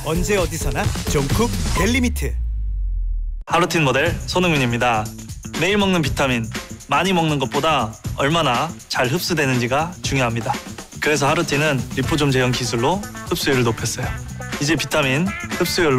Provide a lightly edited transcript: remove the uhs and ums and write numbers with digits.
언제 어디서나 종쿡 델리미트. 하루틴 모델 손흥민입니다. 매일 먹는 비타민, 많이 먹는 것보다 얼마나 잘 흡수되는지가 중요합니다. 그래서 하루틴은 리포좀 제형 기술로 흡수율을 높였어요. 이제 비타민 흡수율로